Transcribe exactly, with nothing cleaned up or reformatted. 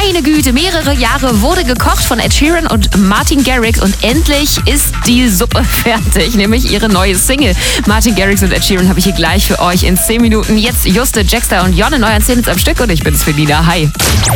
Meine Güte, mehrere Jahre wurde gekocht von Ed Sheeran und Martin Garrix und endlich ist die Suppe fertig, nämlich ihre neue Single. Martin Garrix und Ed Sheeran habe ich hier gleich für euch in zehn Minuten. Jetzt Juste, Jaxter und Jon in euren zehn am Stück und ich bin's, Felina. Hi.